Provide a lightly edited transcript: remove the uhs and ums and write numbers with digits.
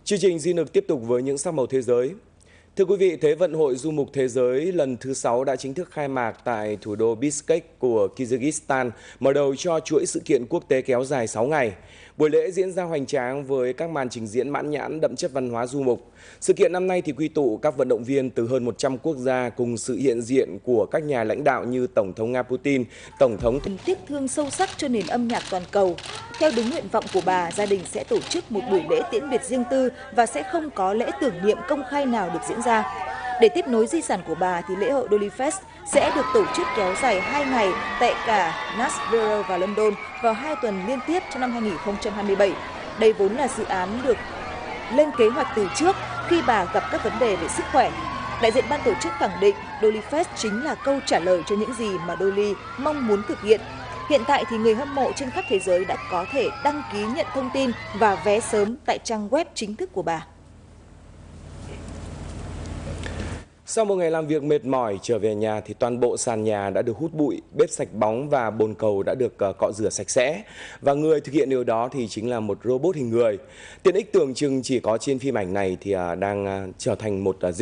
Chương trình xin được tiếp tục với những sắc màu thế giới. Thưa quý vị, Thế vận hội du mục thế giới lần thứ 6 đã chính thức khai mạc tại thủ đô Bishkek của Kyrgyzstan, mở đầu cho chuỗi sự kiện quốc tế kéo dài 6 ngày. Buổi lễ diễn ra hoành tráng với các màn trình diễn mãn nhãn đậm chất văn hóa du mục. Sự kiện năm nay thì quy tụ các vận động viên từ hơn 100 quốc gia cùng sự hiện diện của các nhà lãnh đạo như Tổng thống Nga Putin, Tổng thống tiếc thương sâu sắc cho nền âm nhạc toàn cầu. Theo đúng nguyện vọng của bà, gia đình sẽ tổ chức một buổi lễ tiễn biệt riêng tư và sẽ không có lễ tưởng niệm công khai nào được diễn ra. Để tiếp nối di sản của bà thì lễ hội Dolly Fest sẽ được tổ chức kéo dài 2 ngày tại cả Nashville và London vào 2 tuần liên tiếp trong năm 2027. Đây vốn là dự án được lên kế hoạch từ trước khi bà gặp các vấn đề về sức khỏe. Đại diện ban tổ chức khẳng định Dolly Fest chính là câu trả lời cho những gì mà Dolly mong muốn thực hiện. Hiện tại thì người hâm mộ trên khắp thế giới đã có thể đăng ký nhận thông tin và vé sớm tại trang web chính thức của bà. Sau một ngày làm việc mệt mỏi trở về nhà thì toàn bộ sàn nhà đã được hút bụi, bếp sạch bóng và bồn cầu đã được cọ rửa sạch sẽ. Và người thực hiện điều đó thì chính là một robot hình người. Tiện ích tưởng chừng chỉ có trên phim ảnh này thì đang trở thành một